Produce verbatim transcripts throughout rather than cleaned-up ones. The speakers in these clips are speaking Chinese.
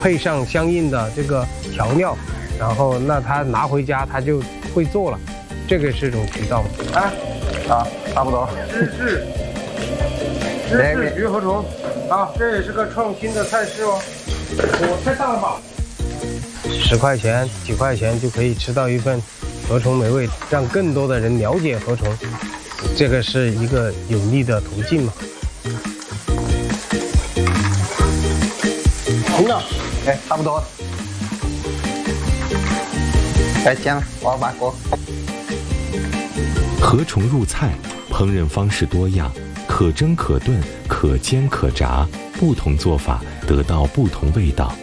配上相应的这个调料，然后那他拿回家他就会做了，这个是一种渠道。 哎，啊，差不多。 芝士，芝士鱼河虫，啊，这也是个创新的菜式哦。我太大了吧？十块钱、几块钱就可以吃到一份河虫美味，让更多的人了解河虫，这个是一个有利的途径嘛。 行了，哎，差不多。哎，行了，我要把锅。 河虫入菜，烹饪方式多样，可蒸可炖，可煎可炸，不同做法得到不同味道。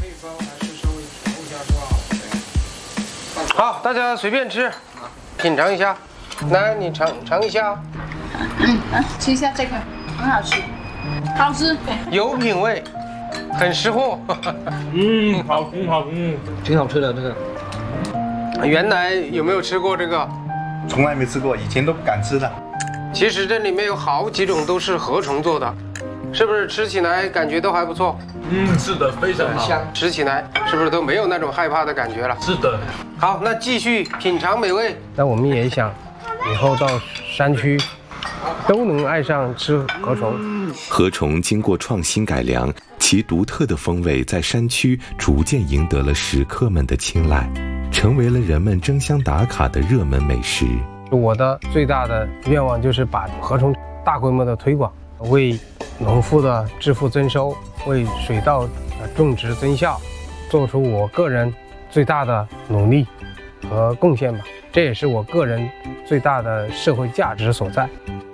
好，大家随便吃，品尝一下。来，你尝尝一下。 嗯，来吃一下这个，很好吃，好吃， 有品味，很识货。 嗯，好吃好吃， 挺好吃的这个。 原来有没有吃过这个？ 从来没吃过，以前都不敢吃的。 其实这里面有好几种都是河虫做的，是不是吃起来感觉都还不错？ 嗯，是的，非常好。 香，吃起来是不是都没有那种害怕的感觉了？ 是的。 好，那继续品尝美味。那我们也想，以后到山区都能爱上吃河虫。 河虫经过创新改良，其独特的风味在山区逐渐赢得了食客们的青睐，成为了人们争相打卡的热门美食。 我的最大的愿望就是把河虫大规模的推广，为农妇的致富增收，为水稻种植增效，做出我个人最大的努力和贡献吧。这也是我个人最大的社会价值所在。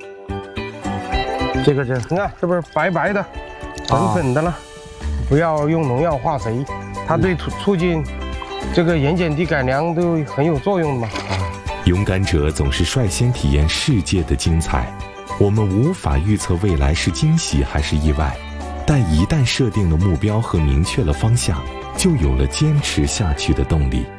这个这你看是不是白白的、粉粉的了？不要用农药化肥，它对促促进这个盐碱地改良都很有作用的嘛。 勇敢者总是率先体验世界的精彩，我们无法预测未来是惊喜还是意外，但一旦设定了目标和明确了方向，就有了坚持下去的动力。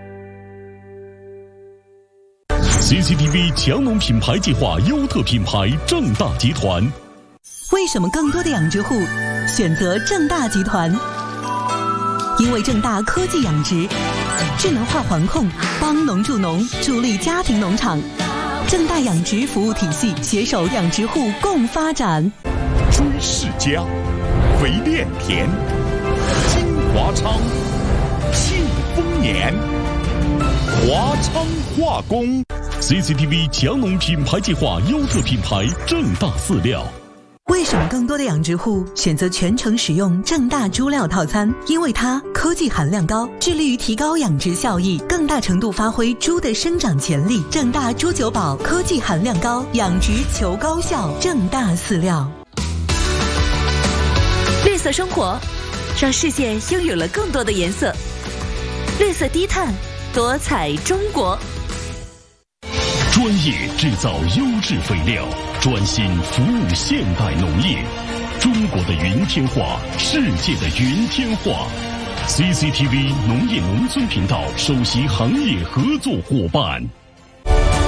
C C T V 强农品牌计划优特品牌正大集团。 为什么更多的养殖户选择正大集团？因为正大科技养殖，智能化环控，帮农助农，助力家庭农场。正大养殖服务体系携手养殖户共发展。 追世家，肥炼田，金华昌，庆丰年，华昌化工。C C T V 强农品牌计划优特品牌正大饲料。 为什么更多的养殖户选择全程使用正大猪料套餐？因为它科技含量高，致力于提高养殖效益，更大程度发挥猪的生长潜力。正大猪九宝科技含量高，养殖求高效。正大饲料。 绿色生活，让世界拥有了更多的颜色。绿色低碳，多彩中国。 专业制造优质肥料，专心服务现代农业。中国的云天化，世界的云天化。C C T V 农业农村频道首席行业合作伙伴。